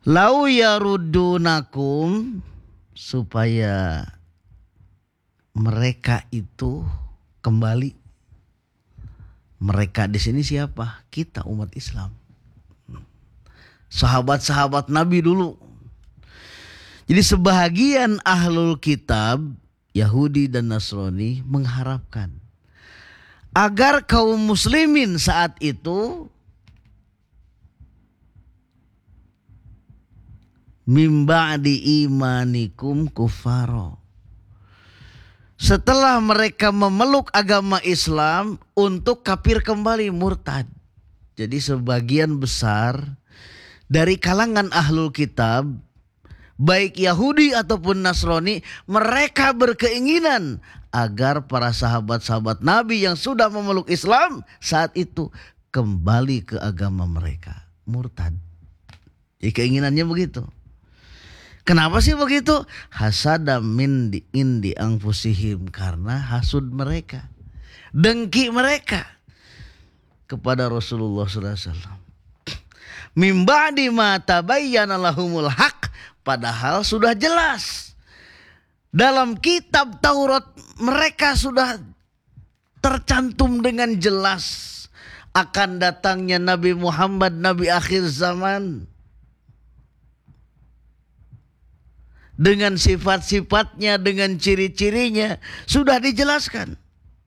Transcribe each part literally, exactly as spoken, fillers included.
Lau yarudunakum, supaya mereka itu kembali. Mereka di sini siapa? Kita umat Islam. Sahabat-sahabat Nabi dulu. Jadi sebahagian ahlul kitab, Yahudi dan Nasrani mengharapkan agar kaum muslimin saat itu mim ba'di imanikum kufaro, setelah mereka memeluk agama Islam untuk kafir kembali, murtad. Jadi sebagian besar dari kalangan ahlul kitab, baik Yahudi ataupun Nasrani, mereka berkeinginan agar para sahabat-sahabat Nabi yang sudah memeluk Islam saat itu kembali ke agama mereka, murtad. Jadi keinginannya begitu. Kenapa sih begitu? Hasada min di indi anfusihim, karena hasud mereka, dengki mereka kepada Rasulullah sallallahu alaihi wasallam. Min ba'di ma tabayyana lahumul haq, padahal sudah jelas dalam kitab Taurat mereka sudah tercantum dengan jelas akan datangnya Nabi Muhammad, Nabi akhir zaman, dengan sifat-sifatnya, dengan ciri-cirinya sudah dijelaskan.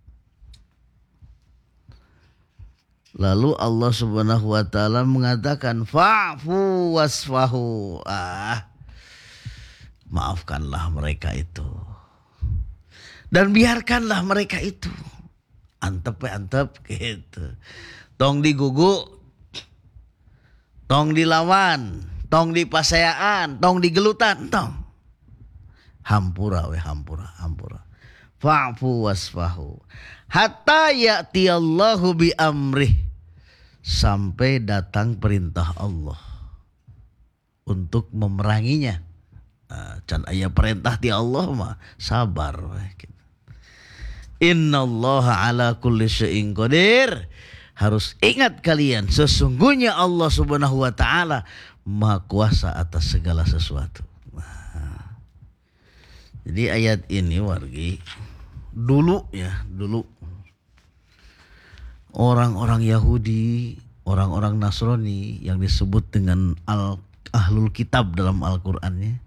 Lalu Allah Subhanahu wa taala mengatakan fa'fu wasfahu. Ah, maafkanlah mereka itu. Dan biarkanlah mereka itu. Antep antep gitu. Tong diguguk, tong dilawan, tong dipasayaan, tong digelutan, tong. Hampura we hampura hampura. Fa'fu wasfahu hatta ya'tiyallahu bi amrih, sampai datang perintah Allah untuk memeranginya. Nah, can aya perintah ti Allah mah sabar we gitu. Innallaha ala kulli syai'in qadir. Harus ingat kalian, sesungguhnya Allah Subhanahu wa taala Maha kuasa atas segala sesuatu. Jadi ayat ini wargi, dulu ya, dulu orang-orang Yahudi, orang-orang Nasrani yang disebut dengan al ahlul kitab dalam Al-Qur'annya,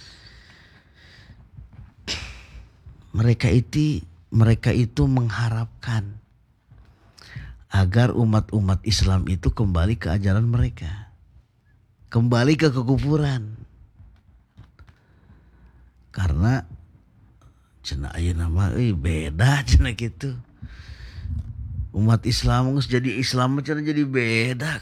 mereka itu mereka itu mengharapkan agar umat-umat Islam itu kembali ke ajaran mereka, kembali ke kekufuran. Karena cenah aya nama euy beda cenah gitu. Umat Islam geus jadi Islam cenah jadi beda.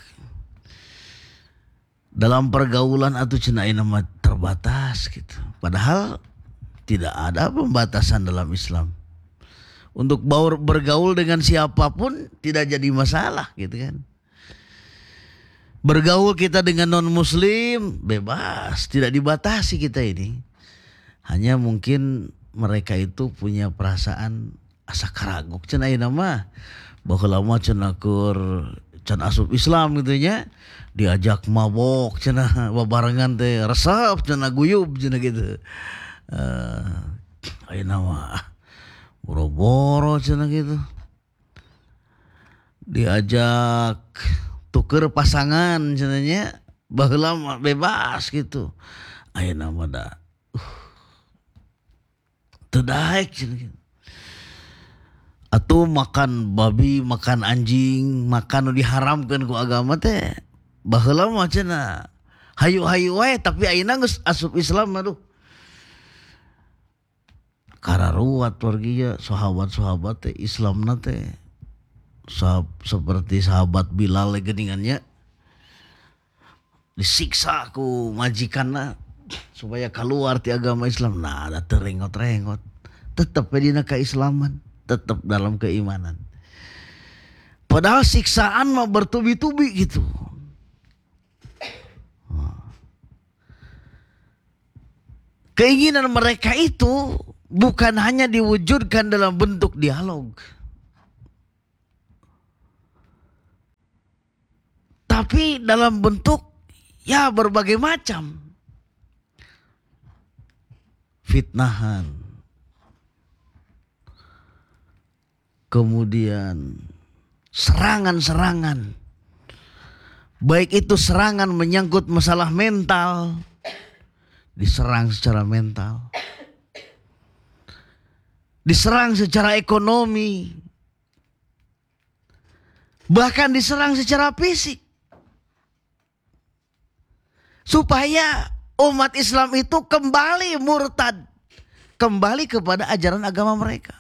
Dalam pergaulan atuh cenah aya nama terbatas gitu. Padahal tidak ada pembatasan dalam Islam. Untuk bergaul dengan siapapun tidak jadi masalah gitu kan. Bergaul kita dengan non muslim bebas, tidak dibatasi kita ini. Hanya mungkin mereka itu punya perasaan asa karagok cenah ayeuna mah. Baheula mah cenah keur can asup Islam gitu nya, diajak mabok cenah babarengan teh resep cenah guyub cenah gitu. Uh, ayeuna mah boro-boro cenah gitu. Diajak tuker pasangan cenah nya, baheula mah bebas gitu. Ayeuna mah da terdaik gitu. Atau makan babi, makan anjing, makan nu diharamkeun ku agama teh baheula mah cenah hayu-hayu wae, tapi ayeuna geus asup Islam aduh kararuat wargi ya sahabat-sahabat teh Islamna teh sahab, seperti sahabat Bilal geuningannya disiksa ku majikanna supaya keluar ti agama Islam. Nah, ada terengot-rengot. Tetap dina keislaman, tetap dalam keimanan. Padahal siksaan mah bertubi-tubi gitu. Keinginan mereka itu bukan hanya diwujudkan dalam bentuk dialog, tapi dalam bentuk Ya berbagai macam fitnahan, kemudian serangan-serangan, baik itu serangan menyangkut masalah mental, diserang secara mental, diserang secara ekonomi, bahkan diserang secara fisik. Supaya umat Islam itu kembali murtad, kembali kepada ajaran agama mereka.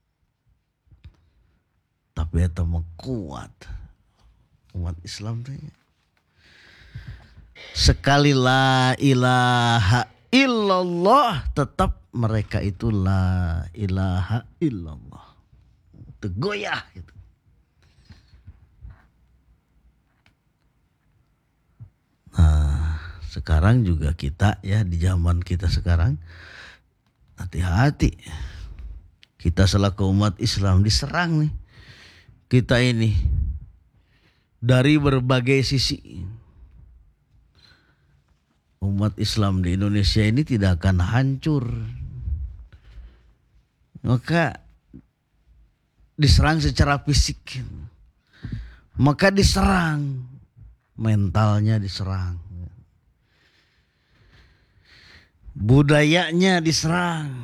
Tapi itu kuat umat Islam tuh. Sekali la ilaha illallah, tetap mereka itu la ilaha illallah. Itu goyah gitu. Nah, sekarang juga kita ya, di zaman kita sekarang, hati-hati. Kita selaku umat Islam diserang nih. Kita ini dari berbagai sisi. Umat Islam di Indonesia ini tidak akan hancur. Maka diserang secara fisik. Maka diserang. Mentalnya diserang. Budayanya diserang.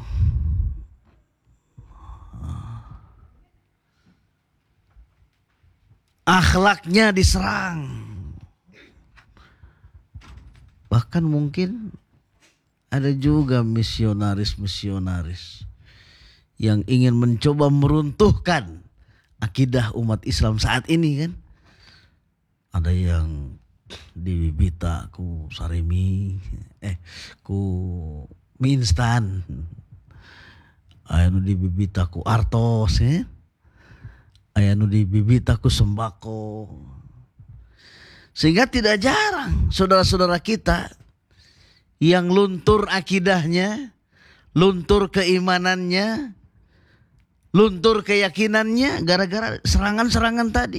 Akhlaknya diserang. Bahkan mungkin ada juga misionaris-misionaris yang ingin mencoba meruntuhkan akidah umat Islam saat ini kan. Ada yang dibibita ku sarimi, eh ku mie instan, anu dibibita ku artos, eh, anu dibibita ku sembako. Sehingga tidak jarang saudara-saudara kita yang luntur akidahnya, luntur keimanannya, luntur keyakinannya gara-gara serangan-serangan tadi.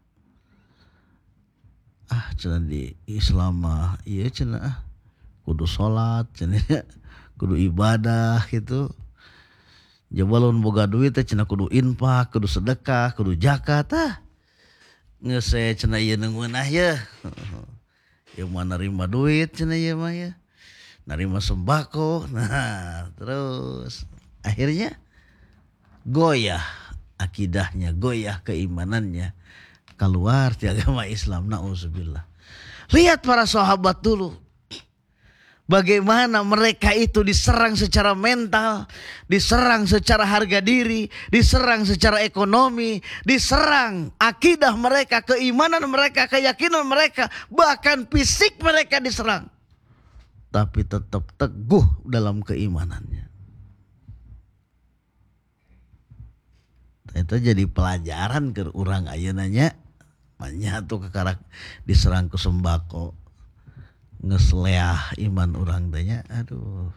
Ah, cenah di Islam mah ieu cenah ah, kudu salat, cenah kudu ibadah gitu. Jabalun boga duit teh cenah kudu infak, kudu sedekah, kudu zakat ah. Geus saya cenah ieu neungeunah ya. Yang mah narima duit cenah ieu mah ya. Narima sembako. Nah, terus akhirnya goyah akidahnya, goyah keimanannya. Keluar di agama Islam, na'udzubillah. Lihat para sahabat dulu. Bagaimana mereka itu diserang secara mental, diserang secara harga diri, diserang secara ekonomi, diserang akidah mereka, keimanan mereka, keyakinan mereka, bahkan fisik mereka diserang. Tapi tetap teguh dalam keimanannya. Itu jadi pelajaran ke orang ayeunanya. Banyak tuh kekarak diserang ke sembako, ngesleah iman orang tanya, aduh.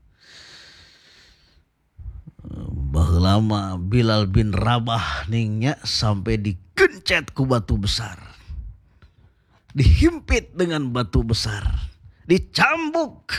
Baheula mah Bilal bin Rabah ningnya sampai digencet ku batu besar, dihimpit dengan batu besar, dicambuk,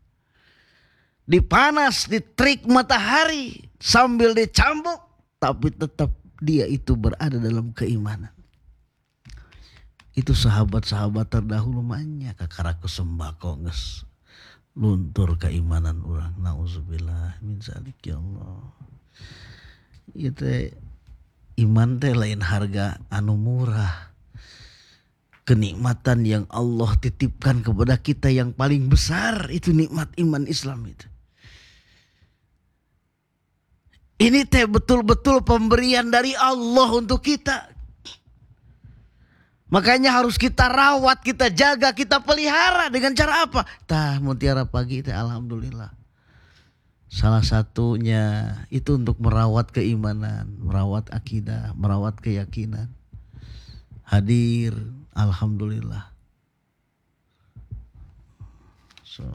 dipanas, ditrik matahari sambil dicambuk, tapi tetap dia itu berada dalam keimanan. Itu sahabat-sahabat terdahulu banyak kakaraku sembako nges luntur keimanan orang. Nauzubillah min zalik ya Allah. Itu iman teh lain harga anu murah. Kenikmatan yang Allah titipkan kepada kita yang paling besar itu nikmat iman Islam itu. Ini teh betul-betul pemberian dari Allah untuk kita. Makanya harus kita rawat, kita jaga, kita pelihara dengan cara apa? Tah mutiara pagi teh alhamdulillah. Salah satunya itu untuk merawat keimanan, merawat akidah, merawat keyakinan. Hadir alhamdulillah. So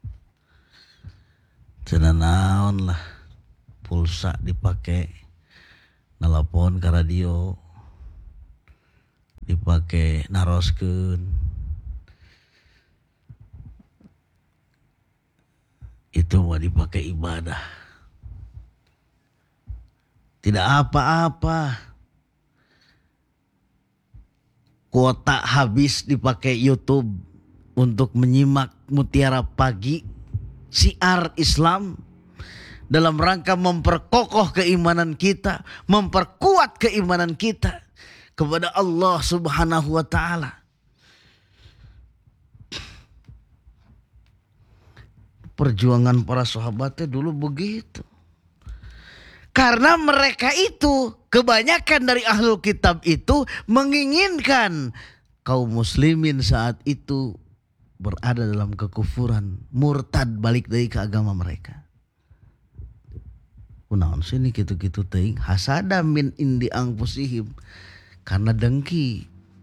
cenah naon lah, pulsa dipakai, nelpon ke radio, dipakai naroskeun, Itu mau dipakai ibadah. Tidak apa-apa. Kuota habis dipakai YouTube untuk menyimak Mutiara Pagi, siar Islam dalam rangka memperkokoh keimanan kita, memperkuat keimanan kita kepada Allah Subhanahu wa taala. Perjuangan para sahabatnya dulu begitu. Karena mereka itu, kebanyakan dari ahlul kitab itu menginginkan kaum muslimin saat itu berada dalam kekufuran, murtad, balik dari ke agama mereka. Kunaon sini gitu-gitu teuing hasada min indi anfusihim, karena dengki.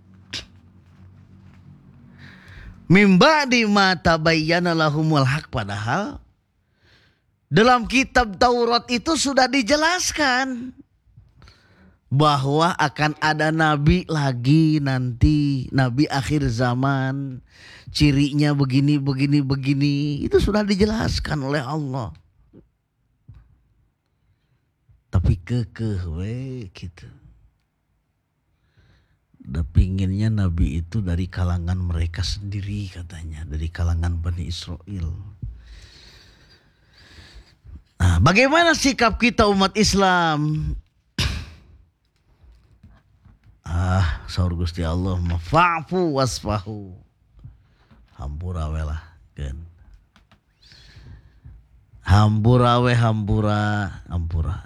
Mimba di mata bayyana lahumul haq, padahal dalam kitab Taurat itu sudah dijelaskan bahwa akan ada nabi lagi nanti, nabi akhir zaman, cirinya begini begini begini, itu sudah dijelaskan oleh Allah. Tapi kekeh we gitu. Udah pinginnya nabi itu dari kalangan mereka sendiri katanya, dari kalangan Bani Israel. Nah, bagaimana sikap kita umat Islam? Ah, saur Gusti Allah, fa'fu wasfahu. Hampura we lah, kan. Hampura we hampura, hampura.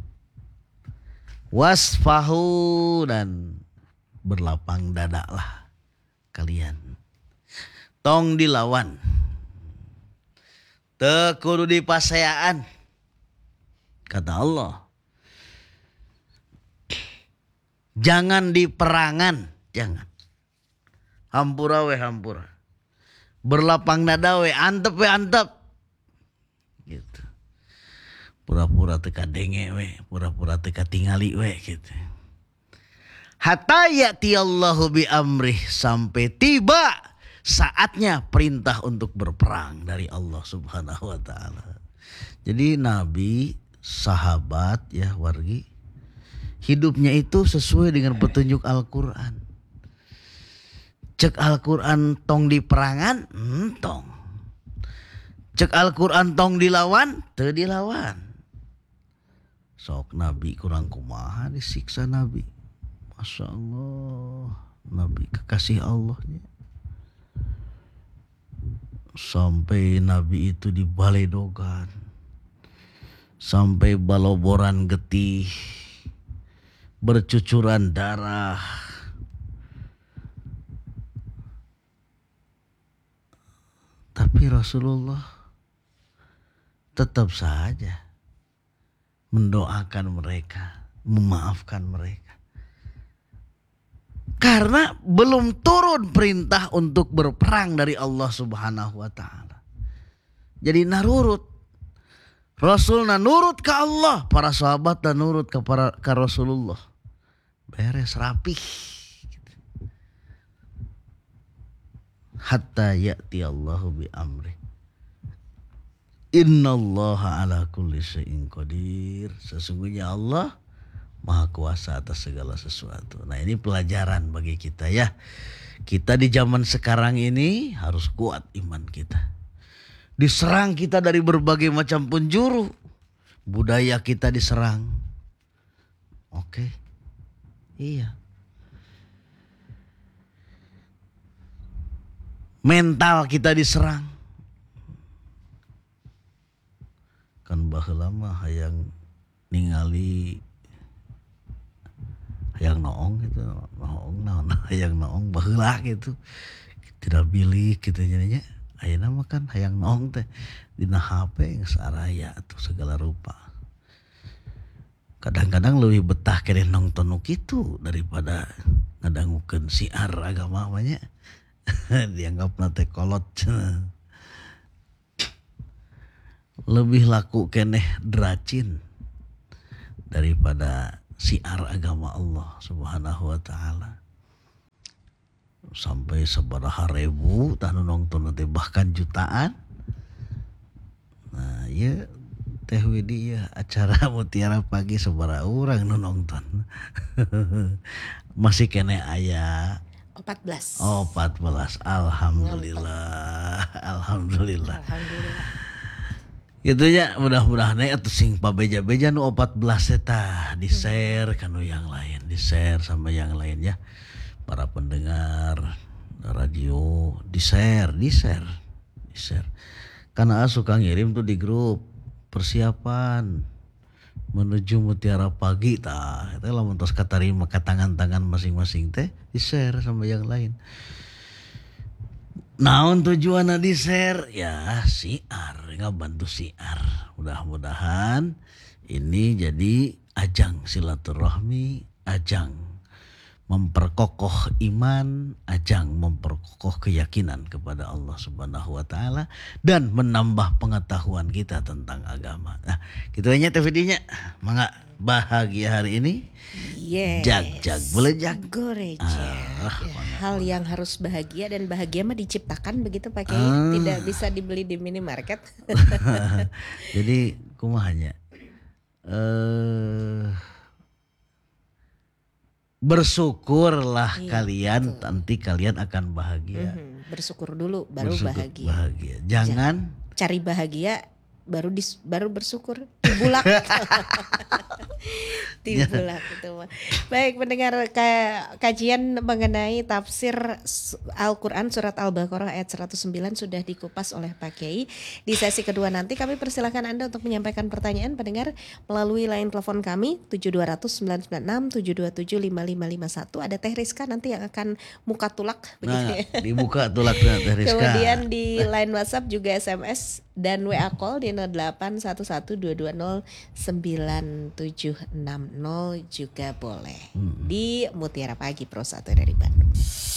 Wasfahu, dan berlapang dada lah kalian. Tong dilawan. Teu kudu dipasayaan. Kata Allah. Jangan di perangan, jangan. Hampura we hampura. Berlapang dada we, antep we antep. Gitu. Pura-pura teka denge we, pura-pura teka tingali we gitu. Hatta ya'ti Allahu bi amrih, sampai tiba saatnya perintah untuk berperang dari Allah Subhanahu wa taala. Jadi nabi, sahabat ya wargi, hidupnya itu sesuai dengan petunjuk Al-Qur'an. Cek Al-Qur'an tong di perangan, entong. Cek Al-Qur'an tong dilawan, teu dilawan. Sok nabi kurang kumaha disiksa nabi. Masya Allah, nabi kekasih Allahnya. Sampai nabi itu dibaledogan, sampai baloboran getih, bercucuran darah. Tapi Rasulullah tetap saja mendoakan mereka, memaafkan mereka. Karena belum turun perintah untuk berperang dari Allah Subhanahu wa taala. Jadi narurut. Rasul nurut ke Allah, para sahabat nurut ke para ke Rasulullah. Beres rapih. Hatta ya'ti Allahu bi amri. Innallaha ala kulli syai'in qadir. Sesungguhnya Allah Maha kuasa atas segala sesuatu. Nah, ini pelajaran bagi kita ya. Kita di zaman sekarang ini harus kuat iman kita. Diserang kita dari berbagai macam penjuru. Budaya kita diserang. Oke. Iya. Mental kita diserang. Kan baheula mah hayang ningali hayang noong gitu, noong naon hayang noong baheula gitu. Tidak bilik gitu nya. Ayeuna mah kan hayang noong teh dina H P geus araya atuh segala rupa. Kadang-kadang lebih betah keneh nongton nu kitu daripada ngadangukeun siar agama mah nya. Dianggapna teh kolot. Lebih laku keneh dracin daripada siar agama Allah Subhanahu wa taala. Sampai sabaraha ribu tah nu nongton teh bahkan jutaan. Nah, ya Teh Widi ya acara Mutiara Pagi sabaraha urang nu nonton. Masih kene aya empat belas. Oh empat belas. Alhamdulillah. Alhamdulillah. Alhamdulillah. Gitu ya, mudah-mudahan atuh sing pabeja-beja nu empat belas eta di-share kanu yang lain, di-share sama yang lain ya. Para pendengar radio di-share, di-share, di-share. Karena suka ngirim tuh di grup persiapan menuju Mutiara Pagi tah. Eta lamun tos katarima ka tangan-tangan masing-masing teh di-share sama yang lain. Naon tujuanna di-share? Ya siar, ngabantu siar. Mudah-mudahan ini jadi ajang silaturahmi, ajang memperkokoh iman, ajang memperkokoh keyakinan kepada Allah Subhanahu wa taala dan menambah pengetahuan kita tentang agama. Nah, gitu aja T V D-nya. Mangga bahagia hari ini. Yes. Jag-jag boleh jag. Goreja. Ah, ya, hal yang harus bahagia dan bahagia mah diciptakan begitu Pak Kiai, Ah. tidak bisa dibeli di minimarket. Jadi kumahanya eh bersyukurlah Iya, kalian, betul. nanti kalian akan bahagia. Mhm, bersyukur dulu baru Bersyukur bahagia. bahagia. Jangan Cari bahagia baru dis, baru bersyukur. Tibulak. Tibulak itu mah. Baik, mendengar ka- kajian mengenai tafsir su- Al-Qur'an surat Al-Baqarah ayat seratus sembilan sudah dikupas oleh Pak Kiai. Di sesi kedua nanti kami persilakan Anda untuk menyampaikan pertanyaan pendengar melalui line telepon kami tujuh dua nol nol sembilan sembilan enam tujuh dua tujuh lima lima lima satu. Ada Teh Rizka nanti yang akan muka tulak begitu nah, ya. dibuka tulaknya Teh Rizka. Kemudian di line WhatsApp juga S M S dan W A call di nol delapan satu satu dua dua nol sembilan tujuh enam nol juga boleh. Di Mutiara Pagi Pro satu dari Bandung.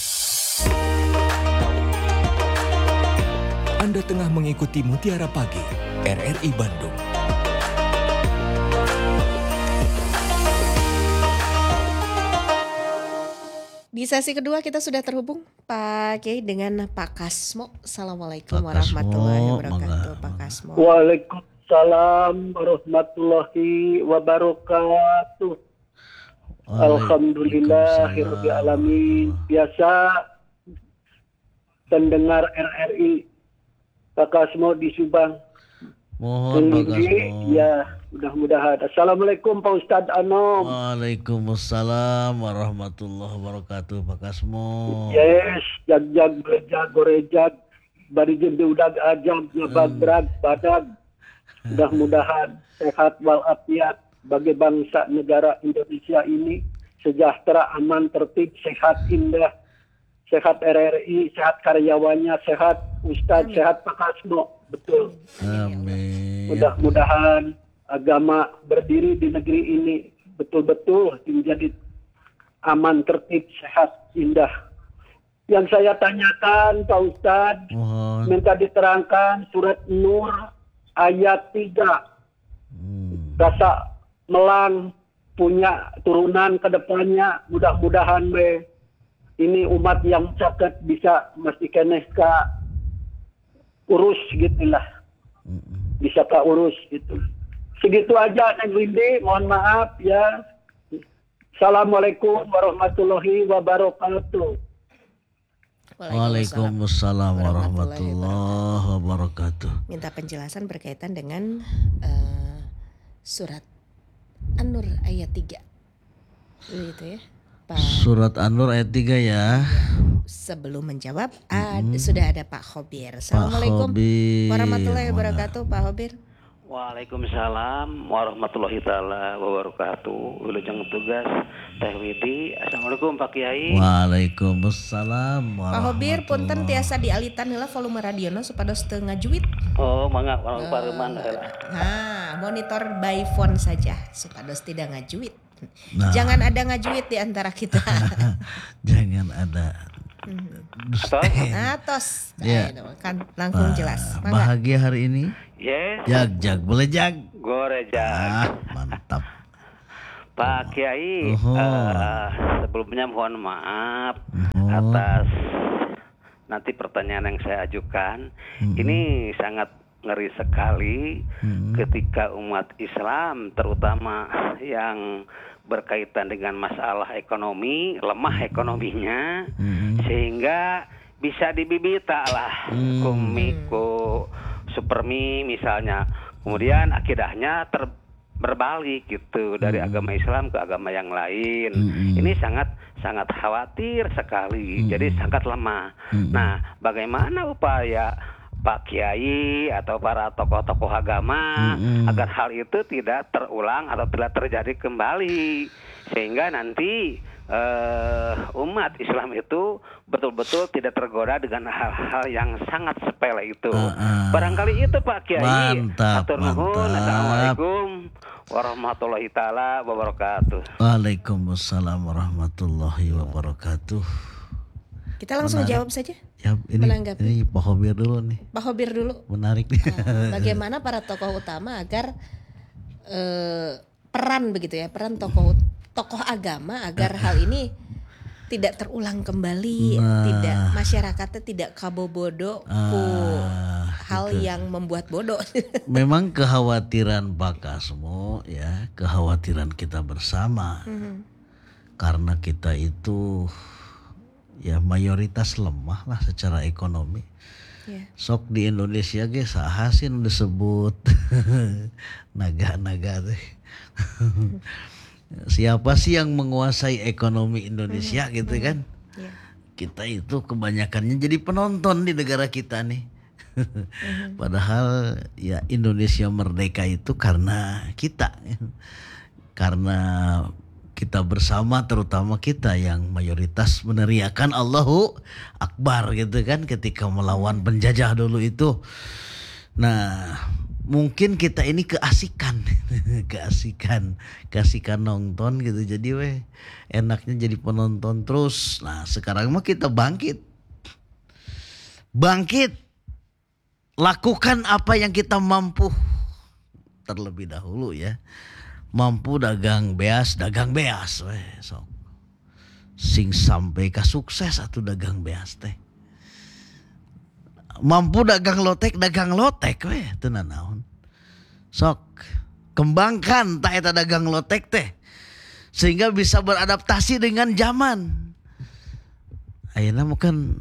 Anda tengah mengikuti Mutiara Pagi R R I Bandung. Di sesi kedua kita sudah terhubung Pak Kiai dengan Pak Kasmo. Assalamualaikum Pak Kasmo, warahmatullahi wabarakatuh. mangga, Pak mangga. Kasmo. Waalaikumsalam warahmatullahi wabarakatuh. Alhamdulillahirabbil alamin. Biasa pendengar R R I Pak Kasmo di Subang. Mohon Pak Ini, Kasmo. ya, mudah-mudahan. Assalamualaikum Pak Ustadz Anom. Waalaikumsalam warahmatullahi wabarakatuh Pak Kasmo. Yes, jag-jag berejag gorejag bari jeung udag ajab nyabagrag badag. Mudah-mudahan sehat walafiat bagi bangsa negara Indonesia ini, sejahtera, aman, tertib, sehat, indah, sehat R R I, sehat karyawannya, sehat Ustadz, sehat Pak Kasmo. Betul. Amin. Mudah-mudahan agama berdiri di negeri ini betul-betul menjadi aman, tertib, sehat, indah. Yang saya tanyakan Pak Ustadz, Mohon. minta diterangkan surat Nur ayat tiga. Hmm. Rasa melang punya turunan ke depannya, mudah-mudahan we ini umat yang caket bisa masih keneh ka urus gitulah, bisa ka urus gitu. Segitu aja Neng Windy, mohon maaf ya. Assalamualaikum warahmatullahi wabarakatuh. Waalaikumsalam warahmatullahi wabarakatuh. Minta penjelasan berkaitan dengan uh, surat An-Nur ayat tiga. Begitu ya. Pak. Surat An-Nur ayat tiga ya. Sebelum menjawab, ad, sudah ada Pak Khobir. Pak Assalamualaikum Khobir. warahmatullahi wabarakatuh, Pak Khobir. Waalaikumsalam warahmatullahi taala wabarakatuh. Wilujeng tugas Teh Widi. Assalamualaikum Pak Kiai. Waalaikumsalam Pak Khobir punten warahmatullahi. tiasa dialitan heula volume radiona supados teu ngajuit. Oh, mangga warung pareman heula. Nah, monitor by phone saja supados tidak ngajuit. Nah. Jangan ada ngajuit di antara kita. Jangan ada. Atau? Nah, tos. Ya. Nah, kan langsung jelas. Mangga. Bahagia hari ini. Yes. Jag jag boleh jag. Goreja. Ah, mantap. Pak Kiai, Oho. eh, sebelumnya mohon maaf Oho. atas nanti pertanyaan yang saya ajukan. Mm-mm. Ini sangat ngeri sekali Hmm. ketika umat Islam terutama yang berkaitan dengan masalah ekonomi, lemah ekonominya, Hmm. sehingga bisa dibibita lah Hmm. kumiko supermi misalnya, kemudian akidahnya ter berbalik gitu dari Hmm. agama Islam ke agama yang lain. Hmm. Ini sangat sangat khawatir sekali. Hmm. Jadi sangat lemah. Hmm. Nah, bagaimana upaya Pak Kiai atau para tokoh-tokoh agama Hmm. agar hal itu tidak terulang atau tidak terjadi kembali, sehingga nanti eh, umat Islam itu betul-betul tidak tergoda dengan hal-hal yang sangat sepele itu. Ah, ah. Barangkali itu Pak Kiai. Mantap, Hatur nuhun. mantap. Assalamualaikum warahmatullahi taala wabarakatuh. Waalaikumsalam warahmatullahi wabarakatuh. Kita langsung Menarik. jawab saja. Ya, ini Menanggapi. ini Pak Hobir dulu nih. Pak Hobir dulu. Menarik nih. Nah, bagaimana para tokoh utama agar eh, peran begitu ya, peran tokoh tokoh agama agar hal ini tidak terulang kembali, Nah. tidak masyarakatnya tidak kabobodo ku Ah, hal gitu. yang membuat bodoh. Memang kekhawatiran Pak Kasmo ya, kekhawatiran kita bersama. Karena kita itu ya mayoritas lemah lah secara ekonomi. Ya. Sok di Indonesia ge saha sih nu disebut naga-naga teh. Siapa sih yang menguasai ekonomi Indonesia gitu kan? Ya. Kita itu kebanyakannya jadi penonton di negara kita nih. Padahal ya Indonesia merdeka itu karena kita. Karena kita bersama, terutama kita yang mayoritas meneriakan Allahu Akbar gitu kan ketika melawan penjajah dulu itu. Nah, mungkin kita ini keasikan, keasikan, keasikan nonton gitu. Jadi weh enaknya jadi penonton terus. Nah, sekarang mah kita bangkit. Bangkit. Lakukan apa yang kita mampu terlebih dahulu ya. Mampu dagang beas, dagang beas weh sok. Sing sampai ke sukses atau dagang beas teh. Mampu dagang lotek, dagang lotek weh teu nanaon. Sok kembangkan tak eta dagang lotek teh sehingga bisa beradaptasi dengan zaman. Ayeuna mah kan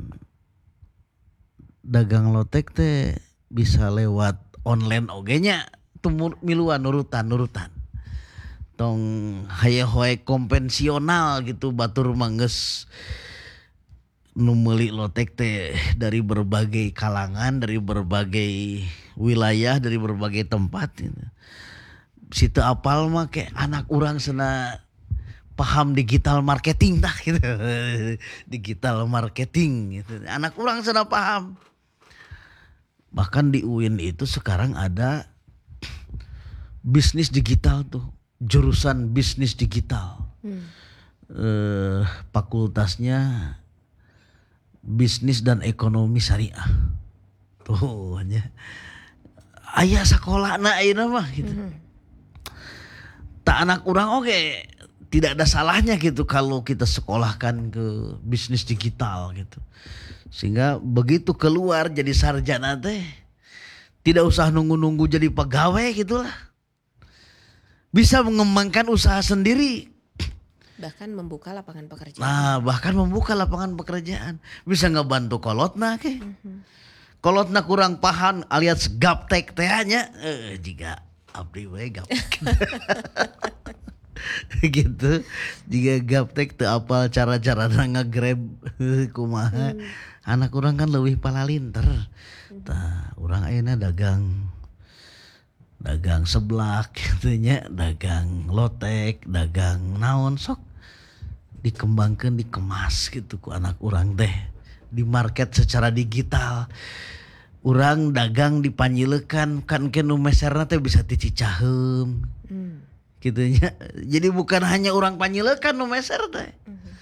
dagang lotek teh bisa lewat online oge nya tuh miluan nurutan nurutan. Tong haya hoek konvensional gitu batur mangges nu meuli lotek teh dari berbagai kalangan, dari berbagai wilayah, dari berbagai tempat gitu. Situ apal mah kayak anak orang sena paham digital marketing dah gitu. Digital marketing gitu. Anak orang sena paham. Bahkan di U I N itu sekarang ada bisnis digital tuh, jurusan bisnis digital. Hmm. Eh, fakultasnya bisnis dan ekonomi syariah. Tuh nya. Aya sakolana ayeuna mah gitu. Tak anak orang oke, tidak ada salahnya gitu kalau kita sekolahkan ke bisnis digital gitu. Sehingga begitu keluar jadi sarjana teh tidak usah nunggu-nunggu jadi pegawai gitulah. Bisa mengembangkan usaha sendiri. Bahkan membuka lapangan pekerjaan. Nah, bahkan membuka lapangan pekerjaan. Bisa ngebantu kolotna ke. Kolotna kurang paham alias gaptek teh nya eh jiga abdi we gaptek. Gitu. Jika gaptek teu apal cara-cara nge-grab kumaha. Anak orang kan leuwih palalinter. Tah, urang ayeuna dagang dagang seblak gitu nya, dagang lotek, dagang naon sok dikembangkan, dikemas gitu ku anak urang teh. Di market secara digital. Urang dagang dipanyilekan kan ke nu meserna teh bisa dicicaheum. Hmm. Gitu nya. Jadi bukan hanya orang panyilekan nu meser teh.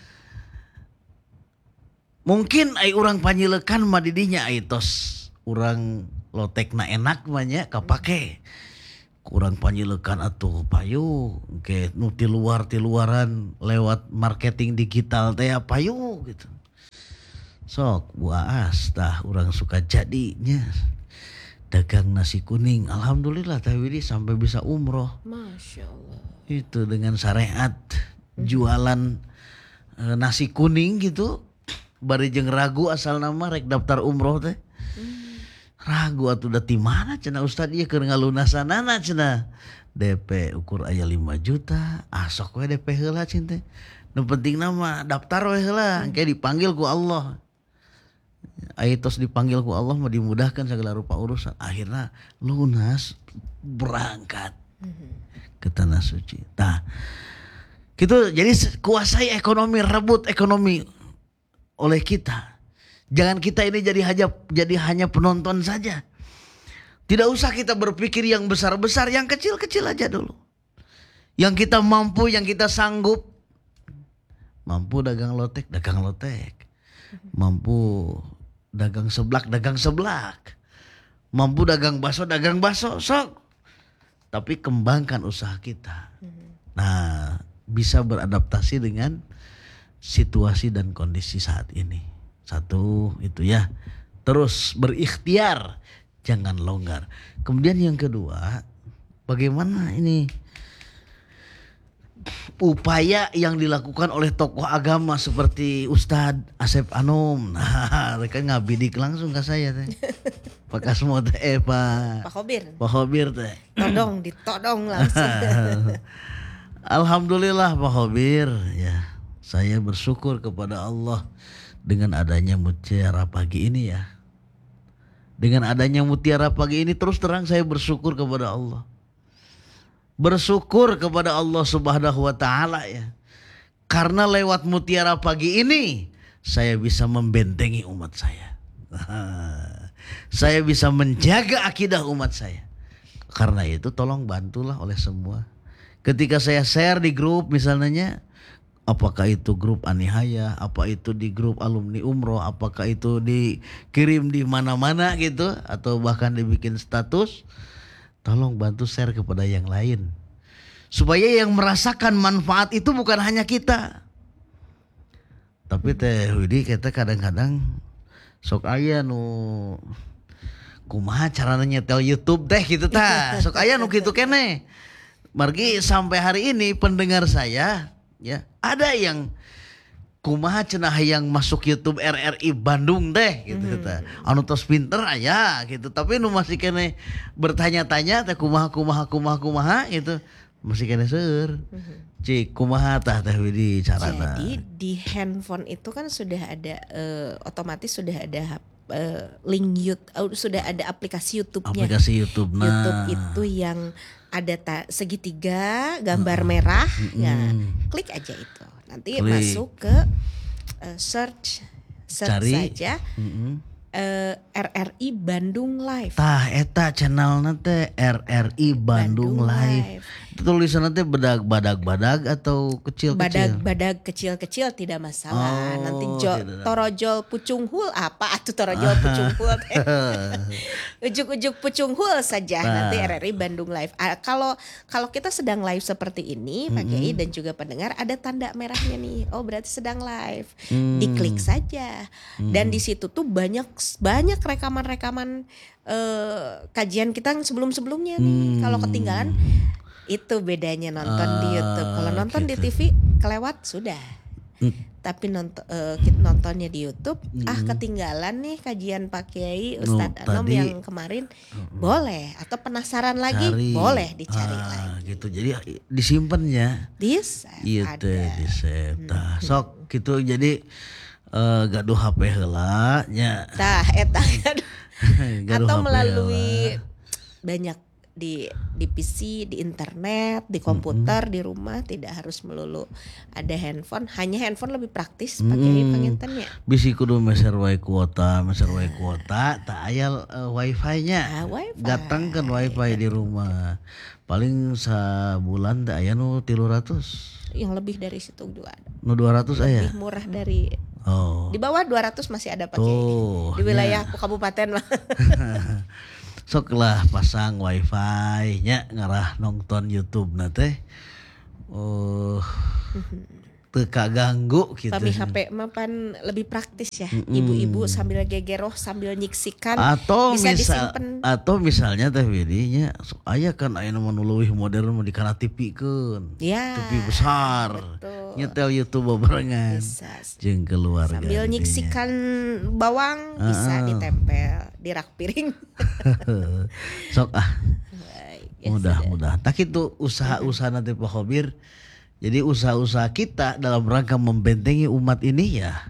Mungkin ai urang panyilekan mah di dinya ai tos urang lotekna enak mah nya kapake. Kurang panyilekan atuh payu ke nu ti luar ti luaran lewat marketing digital teh payu gitu. Sok buas tah urang suka jadinya dagang nasi kuning. Alhamdulillah Teh Widi sampai bisa umroh. Masya Allah. Itu dengan syariat jualan e, nasi kuning gitu. Bari jeung ragu asal nama rek daftar umroh teh. Ragu atuh da ti mana cenah ustad ieu keur ngalunasanana cenah. D P ukur aya lima juta, ah sok we D P heula cing teh. Nu penting nama daftar we heula, engke dipanggil ku Allah. Aya tos dipanggil ku Allah mah dimudahkan segala rupa urusan. Akhirna lunas berangkat ke tanah suci. Nah, gitu jadi kuasai ekonomi, rebut ekonomi oleh kita. Jangan kita ini jadi hanya jadi hanya penonton saja. Tidak usah kita berpikir yang besar-besar, yang kecil-kecil aja dulu. Yang kita mampu, yang kita sanggup. Mampu dagang lotek, dagang lotek. Mampu dagang seblak, dagang seblak. Mampu dagang bakso, dagang bakso, sok. Tapi kembangkan usaha kita. Nah, bisa beradaptasi dengan situasi dan kondisi saat ini. Satu itu ya. Terus berikhtiar, jangan longgar. Kemudian yang kedua, bagaimana ini upaya yang dilakukan oleh tokoh agama seperti Ustadz Asep Anum. Nah, mereka ngabidik langsung ke saya teh. Pak Kasmo teh, eh Pak Pak Khobir. Pak Khobir teh. Todong, ditodong langsung. Alhamdulillah Pak Khobir, ya. Saya bersyukur kepada Allah dengan adanya Mutiara Pagi ini ya. Dengan adanya Mutiara Pagi ini terus terang saya bersyukur kepada Allah. Bersyukur kepada Allah Subhanahu wa taala ya. Karena lewat Mutiara Pagi ini saya bisa membentengi umat saya. Saya bisa menjaga akidah umat saya. Karena itu tolong bantulah oleh semua. Ketika saya share di grup misalnya, apakah itu grup Anihaya, apa itu di grup alumni umroh, apakah itu dikirim di mana-mana gitu, atau bahkan dibikin status, tolong bantu share kepada yang lain. Supaya yang merasakan manfaat itu bukan hanya kita. Tapi Teh Widi kita kadang-kadang sok aya nu kumaha carana nyetel YouTube teh gitu tah. Sok aya nu kitu keneh. Margi sampai hari ini pendengar saya ya, ada yang kumaha cenah yang masuk YouTube R R I Bandung teh gitu hmm. teh. Anu tos pinter aya gitu, tapi nu masih kene bertanya-tanya teh kumaha kumaha kumaha kumaha gitu. Masih kene seueur. Hmm. Cik kumaha tah Teh Widi carana. Jadi di handphone itu kan sudah ada uh, otomatis sudah ada uh, link YouTube, uh, sudah ada aplikasi YouTube-nya. Aplikasi YouTube. Nah. YouTube itu yang ada ta- segitiga gambar hmm. merah, hmm. ya klik aja itu. Nanti klik. Masuk ke uh, search, search Cari. saja hmm. uh, R R I Bandung Live. Tah eta channel nanti R R I Bandung, Bandung Live. Live. Itu tulisan nanti bedag badag badag atau kecil kecil. Badag badag kecil kecil tidak masalah. Oh, nanti jo, torojol pucung hul apa atuh torojol pucung hul. Ujuk-ujuk pucung hul saja nah. Nanti R R I Bandung Live. Ah, kalau kalau kita sedang live seperti ini, Pak Kiai mm-hmm. dan juga pendengar ada tanda merahnya nih. Oh berarti sedang live. Mm. Diklik saja. Mm. Dan di situ tuh banyak banyak rekaman-rekaman uh, kajian kita yang sebelum-sebelumnya nih. Mm. Kalau ketinggalan itu bedanya nonton uh, di YouTube. Kalau nonton gitu. Di T V kelewat sudah. Mm. Tapi nonton uh, nontonnya di YouTube, mm. ah ketinggalan nih kajian Pak Kiai Ustadz no, Anom yang kemarin, uh, boleh atau penasaran lagi cari. Boleh dicari ah, lagi. Gitu. Jadi disimpannya. Di save. Iya teh di save. Tah hmm. sok gitu jadi uh, gaduh H P heula nya. Tah eta atau melalui heula. Banyak di di P C, di internet, di komputer, mm-hmm. di rumah tidak harus melulu ada handphone. Hanya handphone lebih praktis pakai mm-hmm. pangintennya. Bisi kudu meser wae kuota, meser wae kuota, tak aya uh, wifi-nya. Ah, wifi. Datangkan wifi di rumah. Paling sabulan teh aya nu tiga ratus. Yang lebih dari situ juga ada. Nu dua ratus aya. Lebih murah dari oh. Di bawah dua ratus masih ada pakai. Oh, di wilayah ya. Kabupaten mah. Sok lah pasang wifi nya ngarah nonton YouTube na teh. Oh. teka ganggu gitu. Pami H P mah pan lebih praktis ya. Ibu-ibu sambil gegeroh sambil nyiksikan Atau bisa misal disimpan. atau misalnya teh Widinya aya kan aya nu leuwih modern mah di kana T V-keun. Ya. T V besar. Betul. Nyetel YouTube barengan. Bisa. Jeung keluarga. Sambil didinya. nyiksikan bawang bisa ditempel di rak piring. Sok ah. Baik, ya Mudah-mudahan. Tak itu usaha-usaha nanti Pak Khobir. Jadi usaha-usaha kita dalam rangka membentengi umat ini ya,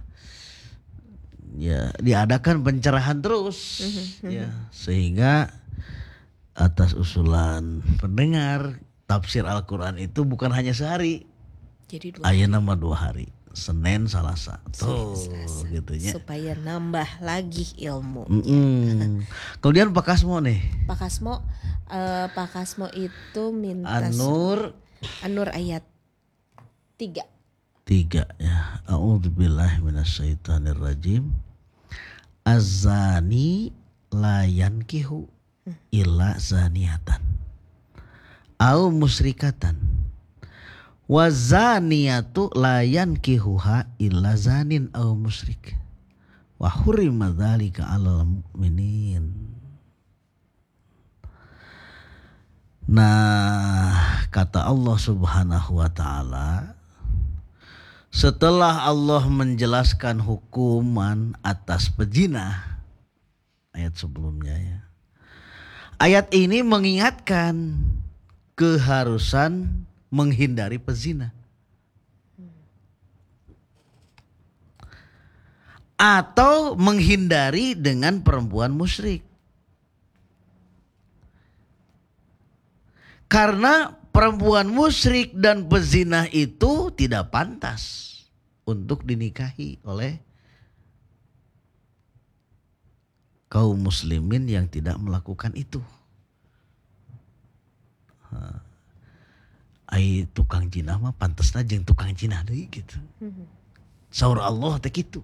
ya diadakan pencerahan terus, ya sehingga atas usulan pendengar tafsir Al-Quran itu bukan hanya sehari, Jadi dua aya nama dua hari, Senin, Selasa, tuh gitunya. supaya nambah lagi ilmu. Mm-mm. Kemudian Pak Kasmo nih, Pak Kasmo, eh, Pak Kasmo itu minta An-Nur An-Nur ayat tiga. tiga ya. A'udzubillahi minasyaitonirrajim. Az-zani la yankihu illa zaniatan au musyrikatan. Wa zaniyatu la yankihuha illa zanin au musyrik. Wa hurima dzalika 'alal mu'minin. Nah, kata Allah Subhanahu wa taala, setelah Allah menjelaskan hukuman atas pezina ayat sebelumnya ya. Ayat ini mengingatkan keharusan menghindari pezina. Atau menghindari dengan perempuan musyrik. Karena perempuan musyrik dan pezina itu tidak pantas untuk dinikahi oleh kaum muslimin yang tidak melakukan itu. Ai tukang jinah mah pantesna jeung tukang jinah deui gitu. Saur Allah teh kitu.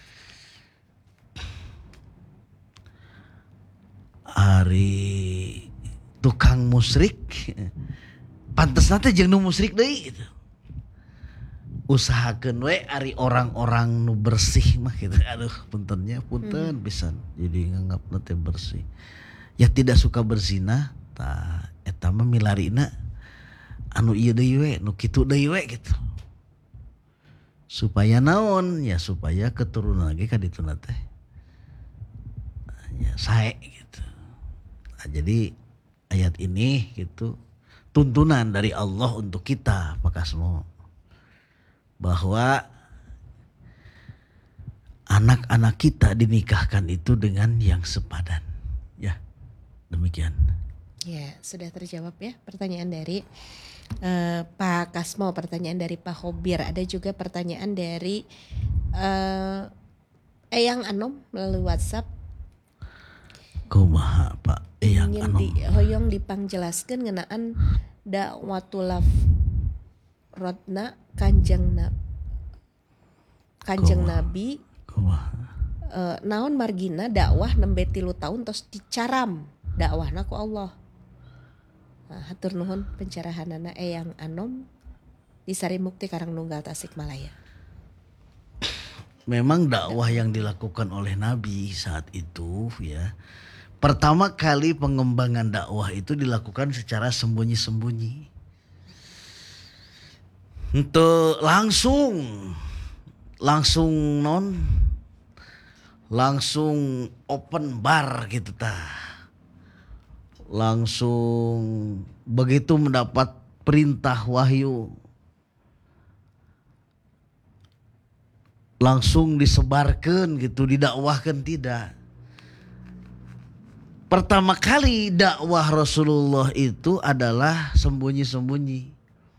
Ari tukang musyrik pantesna teh jeung nu musyrik deui gitu. Usahakeun we ari orang-orang nu bersih mah gitu. Aduh puntennya punten hmm. pisan. Jadi nganggapna teh bersih. Ya tidak suka berzina tah eta mah milarina anu ieu deui we nu kitu deui we gitu. Supaya naon? Ya supaya keturunan ge ka dituna teh. Ya sae gitu. Nah, jadi ayat ini gitu tuntunan dari Allah untuk kita Pak Kasmo bahwa anak-anak kita dinikahkan itu dengan yang sepadan ya demikian ya sudah terjawab ya pertanyaan dari uh, Pak Kasmo, pertanyaan dari Pak Khobir, ada juga pertanyaan dari uh, Eyang Anom melalui WhatsApp. Kumaha Pak Eyang ingin Anom di, hoyong dipangjelaskeun ngeunaan dakwatul rodna kanjeng na kanjeng Kumaha. Nabi Kumaha. uh, naon margina dakwah nembe tilu tahun tos dicaram dakwahna ku Allah. Nah, hatur nuhun pencerahanana Eyang Anom di Sarimukti Karangnunggal Tasikmalaya. Memang dakwah yang dilakukan oleh Nabi saat itu ya, pertama kali pengembangan dakwah itu dilakukan secara sembunyi-sembunyi. Untuk langsung langsung non langsung open bar gitu tah. Langsung begitu mendapat perintah wahyu langsung disebarkan gitu, didakwahkan tidak. Pertama kali dakwah Rasulullah itu adalah sembunyi-sembunyi.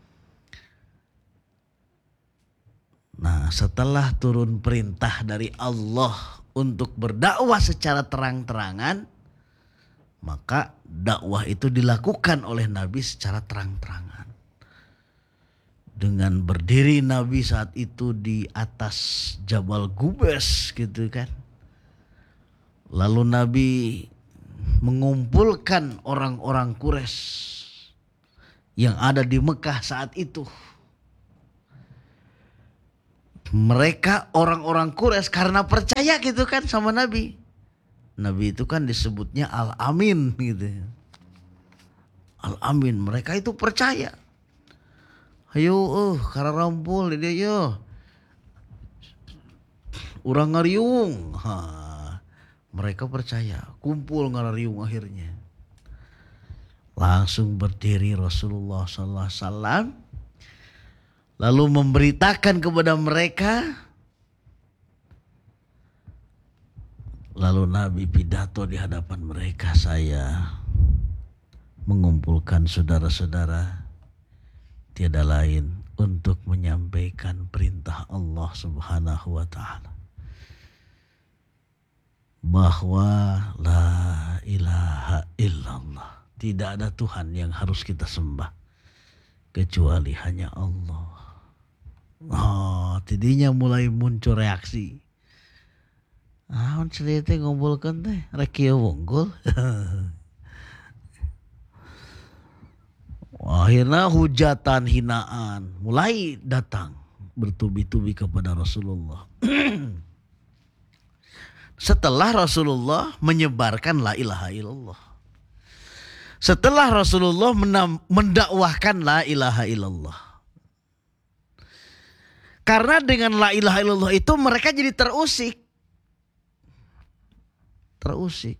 Nah, setelah turun perintah dari Allah untuk berdakwah secara terang-terangan, maka dakwah itu dilakukan oleh Nabi secara terang-terangan. Dengan berdiri Nabi saat itu di atas Jabal Gubes gitu kan. Lalu Nabi mengumpulkan orang-orang Quraisy yang ada di Mekah saat itu. mereka orang-orang Quraisy karena percaya gitu kan sama Nabi. Nabi itu kan disebutnya Al-Amin gitu. Al-Amin, mereka itu percaya. Ayo, uh, kararampul dia yo. Urang ngariung. Ha, mereka percaya, kumpul ngariung akhirnya. Langsung berdiri Rasulullah sallallahu alaihi wasallam, lalu memberitakan kepada mereka. Lalu Nabi pidato di hadapan mereka, saya mengumpulkan saudara-saudara tiada lain untuk menyampaikan perintah Allah Subhanahu wa taala, bahwa la ilaha illallah, tidak ada Tuhan yang harus kita sembah kecuali hanya Allah. Oh, tidinya mulai muncul reaksi. Ah, cerita ngumpulkan teh rek kieu wunggul. Akhirnya hujatan, hinaan mulai datang bertubi-tubi kepada Rasulullah. Setelah Rasulullah menyebarkan la ilaha illallah. Setelah Rasulullah menam, mendakwahkan la ilaha illallah. Karena dengan la ilaha illallah itu mereka jadi terusik. Terusik.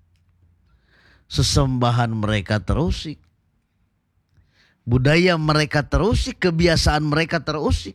Sesembahan mereka terusik. Budaya mereka terusik, kebiasaan mereka terusik.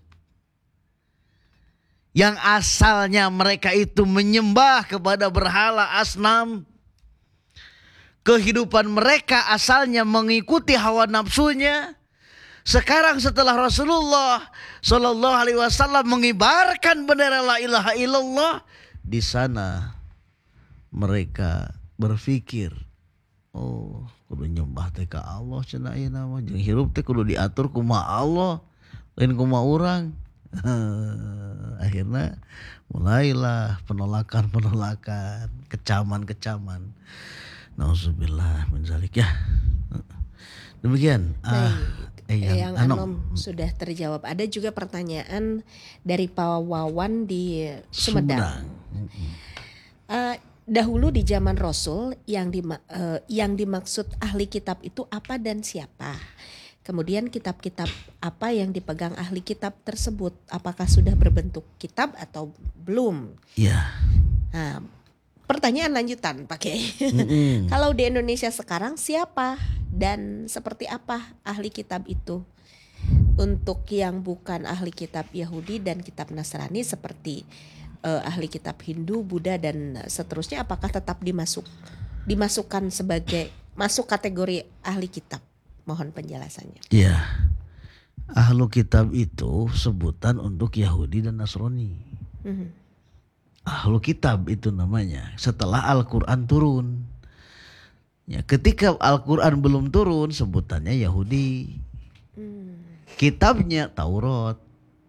Yang asalnya mereka itu menyembah kepada berhala asnam. Kehidupan mereka asalnya mengikuti hawa nafsunya. Sekarang setelah Rasulullah Sallallahu Alaihi Wasallam mengibarkan bendera la ilaha illallah, di sana mereka berpikir, oh, kudu nyembah teh ka Allah cenah ieu nama, jeung hirup teh kudu diatur kumaha Allah, lain kumaha urang. Akhirnya mulailah penolakan-penolakan, kecaman-kecaman. Nauzubillah min zalik ya. Demikian. Ah, eh, eh, yang Anom. Anom sudah terjawab. Ada juga pertanyaan dari Pak Wawan di Sumedang. Uh, dahulu di zaman Rasul yang, dima, uh, yang dimaksud ahli kitab itu apa dan siapa? Kemudian kitab-kitab apa yang dipegang ahli kitab tersebut? Apakah sudah berbentuk kitab atau belum? Iya. Nah, pertanyaan lanjutan Pak Kiai. Mm-mm. Kalau di Indonesia sekarang siapa dan seperti apa ahli kitab itu? Untuk yang bukan ahli kitab Yahudi dan kitab Nasrani seperti uh, ahli kitab Hindu, Buddha dan seterusnya, apakah tetap dimasuk dimasukkan sebagai masuk kategori ahli kitab? Mohon penjelasannya. Iya. Ahlu kitab itu sebutan untuk Yahudi dan Nasrani. Mm-hmm. Ahlu kitab itu namanya setelah Al-Quran turun. Ya, ketika Al-Quran belum turun sebutannya Yahudi. Mm. Kitabnya Taurat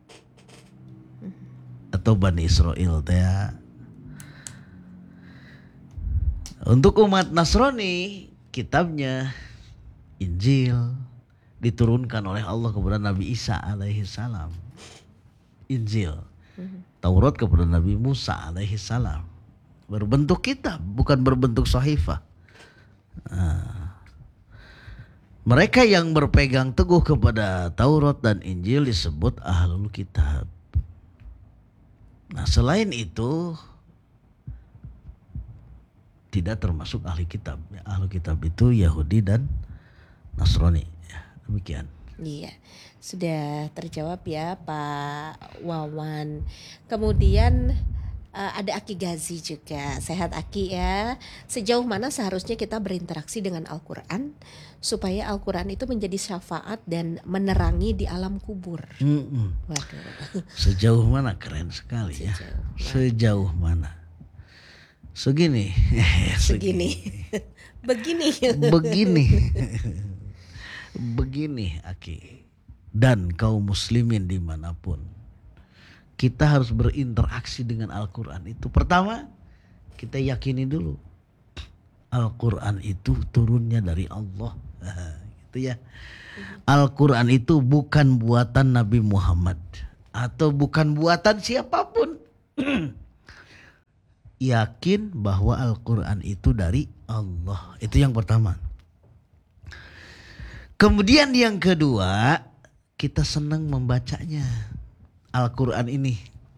mm-hmm. atau Bani Israel teh. Untuk umat Nasrani kitabnya Injil, diturunkan oleh Allah kepada Nabi Isa alaihi salam. Injil. Mm-hmm. Taurat kepada Nabi Musa alaihi salam. Berbentuk kitab, bukan berbentuk sahifah. Nah, mereka yang berpegang teguh kepada Taurat dan Injil disebut ahlul kitab. Nah, selain itu tidak termasuk ahli kitab. Ahli kitab itu Yahudi dan Nasrani. Ya, demikian. Iya, sudah terjawab ya Pak Wawan. Kemudian uh, ada Aki Gazi juga. Sehat Aki ya. Sejauh mana seharusnya kita berinteraksi dengan Al-Quran supaya Al-Quran itu menjadi syafaat dan menerangi di alam kubur? Mm-mm. Waduh. Sejauh mana, keren sekali ya. Sejauh mana? Sejauh mana? Segini. Segini. Begini. Begini. Begini Aki dan kaum muslimin dimanapun, kita harus berinteraksi dengan Al-Quran itu. Pertama, kita yakini dulu Al-Quran itu turunnya dari Allah. Gitu ya. Al-Quran itu bukan buatan Nabi Muhammad. atau bukan buatan siapapun. Yakin bahwa Al-Quran itu dari Allah. Itu yang pertama. Kemudian yang kedua, kita senang membacanya. Al-Quran ini.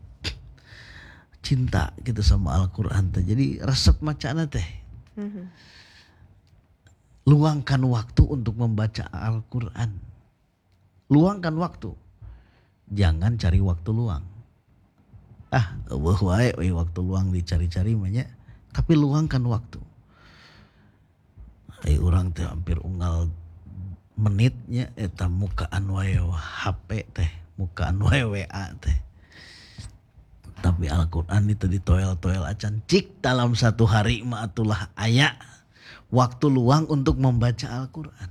Cinta gitu sama Al-Quran teh. Jadi resep macana teh. Mhm. Luangkan waktu untuk membaca Al-Quran. Luangkan waktu. Jangan cari waktu luang. Ah, eueuh wae we waktu luang dicari-cari mah nya. Tapi luangkan waktu. Ai urang teh hampir unggal menitnya eta mukaan wae H P teh, mukaan wae W A teh. Tapi Al-Quran itu ditoel-toel acan cik dalam satu hari mah atulah aya waktu luang untuk membaca Al-Quran.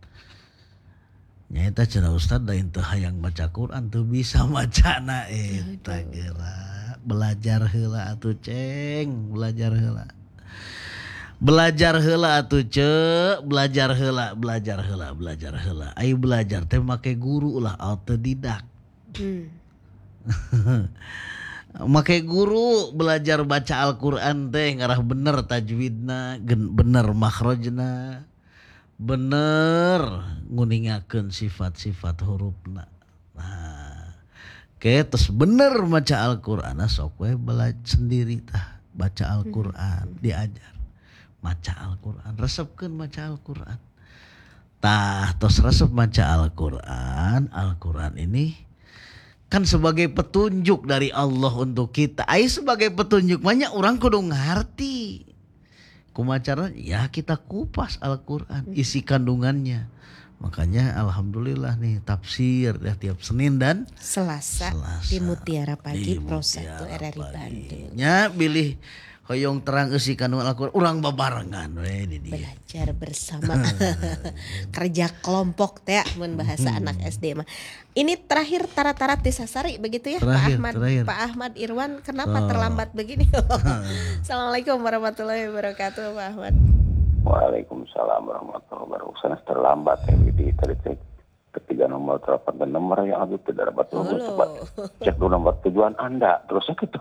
Nyata cenah Ustad da teu hayang baca Quran teu bisa macana eta geura. Belajar heula atuh ceng, belajar heula. Belajar heula atuh ce, belajar heula, belajar heula, belajar heula. Ai belajar teh make guru lah autodidak. Hmm. Make guru belajar baca Al-Quran teh ngarah bener tajwidna, bener makhrajna, bener nguningakeun sifat-sifat hurufna. Nah, oke, terus bener baca Al-Quran, sok we belajar sendiri tah baca Al-Quran, diajar baca Al-Quran, resepkeun baca Al-Quran. Tah, terus resep baca Al-Quran, Al-Quran ini kan sebagai petunjuk dari Allah untuk kita. Ai sebagai petunjuk banyak orang kudu ngarti. Kumaha caranya? Ya kita kupas Al-Quran, isi kandungannya. Makanya alhamdulillah nih tafsir ya tiap Senin dan Selasa, Selasa di Mutiara Pagi di Pro Mutiara satu R R I Pagi. Bandung. Nya bilih hoyong terang isi kandungan Al-Quran, urang babarengan we di dieu. Belajar bersama. Kerja kelompok teh mun bahasa anak S D mah. Ini terakhir Tara-Tara Tisasari begitu ya Terakhir, Pak Ahmad. terakhir. Pak Ahmad Irwan kenapa Oh. terlambat begini? Assalamualaikum warahmatullahi wabarakatuh Pak Ahmad. Waalaikumsalam warahmatullahi wabarakatuh. Sana terlambat ya di tadi cek ketiga nomor telepon dan nomor yang aku tidak dapat nomor Halo. cepat cek dulu nomor tujuan Anda terus gitu.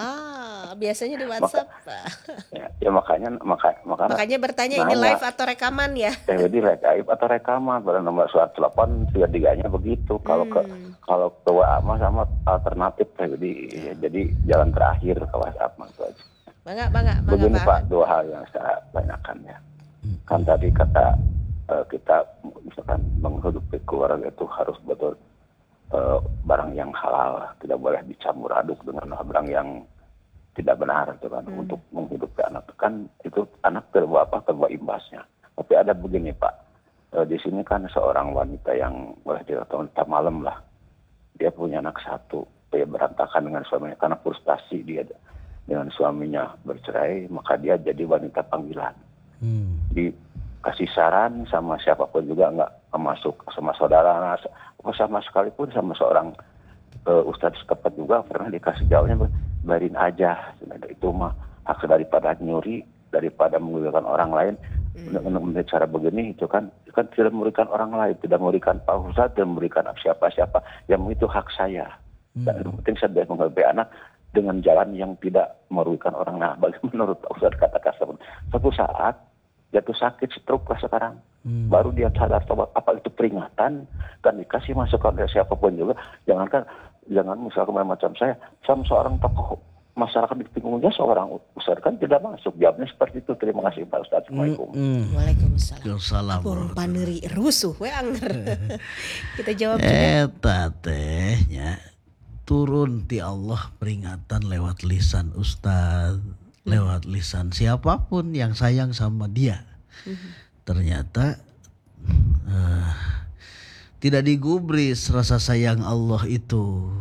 Ah, biasanya di WhatsApp Pak. Ya, ya makanya maka, makanya Makanya bertanya ini nanya, live atau rekaman ya? Eh, jadi live atau rekaman pada nomor surat telepon tiga tiganya begitu. Kalau ke Hmm. kalau ke W A mah sama alternatif ya, jadi ya, jadi jalan terakhir ke WhatsApp mah itu aja. Bangga, bangga, bangga Begini Pak Pak, Ahmad. dua hal yang saya tanyakan ya. Kan tadi kata eh, kita misalkan menghidupi keluarga itu harus betul eh, barang yang halal, tidak boleh dicampur aduk dengan barang yang tidak benar itu kan. Untuk menghidupi anak itu kan itu anak terbawa apa terbawa imbasnya. Tapi ada begini Pak, eh, di sini kan seorang wanita yang boleh dikatakan wanita malam lah, dia punya anak satu, dia berantakan dengan suaminya karena frustasi dia dengan suaminya bercerai, maka dia jadi wanita panggilan. Hmm. Dikasih saran sama siapapun juga nggak masuk sama saudara, sama sekalipun sama seorang uh, ustadz setempat juga pernah dikasih jawabnya biarin aja, itu mah hak daripada nyuri, daripada menggunakan orang lain. Dengan cara begini itu kan kan tidak memberikan orang lain, tidak memberikan Pak Ustadz, tidak memberikan siapa-siapa, yang itu hak saya. Dan yang penting saya menghadapi anak dengan jalan yang tidak merugikan orang. Nah, bagaimana menurut Pak Ustadz kata kasar, suatu saat jatuh sakit stroke lah sekarang, Hmm. baru dia sadar apa itu peringatan dan dikasih masukan dari siapapun juga. Jangankan jangan misalkan macam saya, sama seorang tokoh masyarakat di pinggungnya seorang ustadz kan tidak masuk. Jawabnya seperti itu. Terima kasih Pak Ustadz. Assalamualaikum. Hmm. Waalaikumsalam. Waalaikumsalam. Abang paneri rusuh we anger. Kita jawab juga. Eta teh nya turun ti Allah peringatan lewat lisan ustaz, lewat lisan siapapun yang sayang sama dia. Ternyata eh, tidak digubris rasa sayang Allah itu.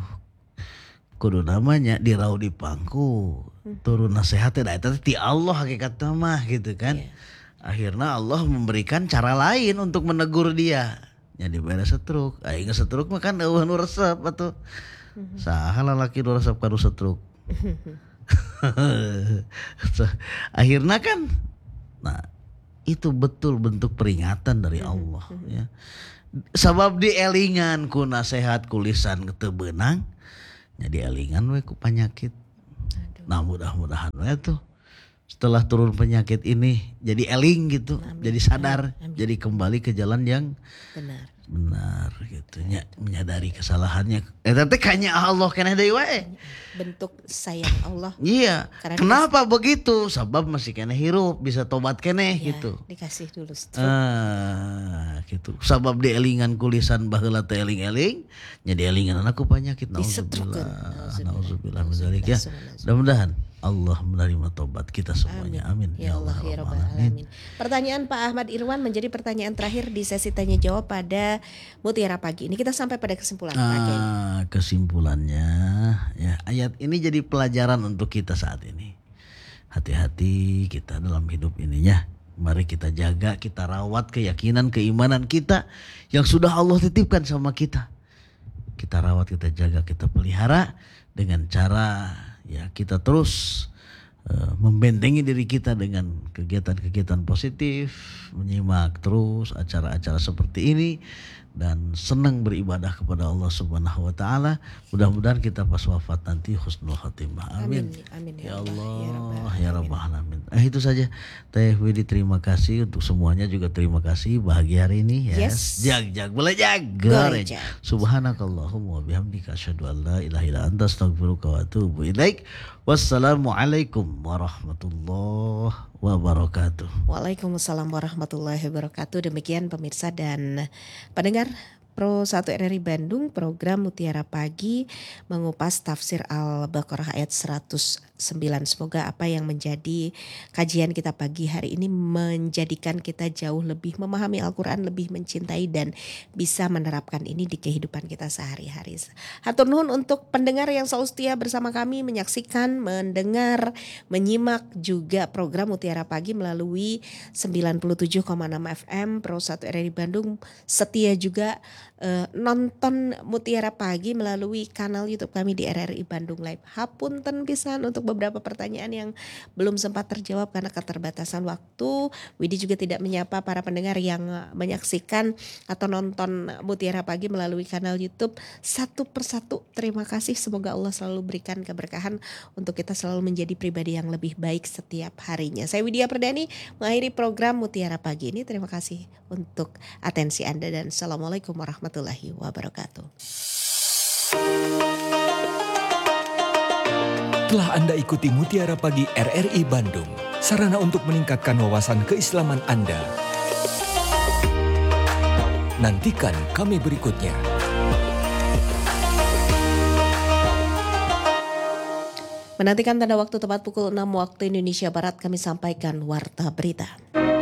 Kudu namanya dirau di pangku, turun nasihatnya da eta ti Allah hakikatna mah gitu kan. Akhirnya Allah memberikan cara lain untuk menegur dia. Jadi beres setruk, aing setruk mah kan eueuh nu resep atuh. Saha lalaki nu resep kanu setruk. Akhirnya kan, nah itu betul bentuk peringatan dari Allah. Ya. Sabab dielingan ku nasihat ku lisan teu beunang, Jadi elingan we ku penyakit. Nah mudah-mudahan we tuh setelah turun penyakit ini jadi eling gitu, Amin. jadi sadar, Amin. jadi kembali ke jalan yang Benar. benar gitu nya, menyadari kesalahannya. Eh tapi kayaknya Allah keneh deui wae. Bentuk sayang Allah. Iya. Karena Kenapa begitu? Sebab masih keneh hirup, bisa tobat keneh Ya, gitu. dikasih dulu stroke. Ah, gitu. Sabab dielingan kulisan baheula teh eling-eling, nya dielingan aku penyakit. Disetrukeun. Nauzubillah. Nauzubillah. Nauzubillah min dzalik ya. Nauzubillah. Mudah-mudahan Allah menerima tobat kita semuanya. Amin. Ya Allah ya Rabbal Alamin. Pertanyaan Pak Ahmad Irwan menjadi pertanyaan terakhir di sesi tanya jawab pada Mutiara Pagi. Ini kita sampai pada kesimpulan Pak Kiai. Ah, kesimpulannya ya ayat ini jadi pelajaran untuk kita saat ini. Hati-hati kita dalam hidup ininya. Mari kita jaga, kita rawat keyakinan, keimanan kita yang sudah Allah titipkan sama kita. Kita rawat, kita jaga, kita pelihara dengan cara ya kita terus uh, membentengi diri kita dengan kegiatan-kegiatan positif, menyimak terus acara-acara seperti ini dan senang beribadah kepada Allah Subhanahu wa taala. Mudah-mudahan kita pas wafat nanti husnul khotimah. Amin. Amin, amin Ya ya Allah, Allah, ya ya Rabbal Rabbal Alamin. Eh itu saja. Teh Widi terima kasih untuk semuanya juga terima kasih bahagia hari ini ya. Yes. Jag jag boleh jag. Boleh Goreng. jag. Subhanakallahumma wa bihamdika asyhadu an la ilaha illa anta astaghfiruka wa atubu ilaik. Wassalamualaikum warahmatullahi wabarakatuh. Waalaikumsalam warahmatullahi wabarakatuh. Demikian pemirsa dan pendengar Pro satu R R I Bandung, program Mutiara Pagi mengupas tafsir Al-Baqarah ayat seratus sembilan. Semoga apa yang menjadi kajian kita pagi hari ini menjadikan kita jauh lebih memahami Al-Quran, lebih mencintai dan bisa menerapkan ini di kehidupan kita sehari-hari. Hatur nuhun untuk pendengar yang selalu setia bersama kami, menyaksikan, mendengar, menyimak juga program Mutiara Pagi melalui sembilan puluh tujuh koma enam F M Pro satu R R I Bandung. Setia juga Uh, nonton Mutiara Pagi melalui kanal YouTube kami di R R I Bandung Live. Hapunten pisan untuk beberapa pertanyaan yang belum sempat terjawab karena keterbatasan waktu. Widi juga tidak menyapa para pendengar yang menyaksikan atau nonton Mutiara Pagi melalui kanal YouTube satu persatu. Terima kasih, semoga Allah selalu berikan keberkahan untuk kita selalu menjadi pribadi yang lebih baik setiap harinya. Saya Widya Perdani mengakhiri program Mutiara Pagi ini. Terima kasih untuk atensi Anda dan Assalamualaikum warahmatullahi wabarakatuh. Telah Anda ikuti Mutiara Pagi R R I Bandung, sarana untuk meningkatkan wawasan keislaman Anda. Nantikan kami berikutnya. Menantikan tanda waktu tepat pukul enam waktu Indonesia Barat, kami sampaikan warta berita.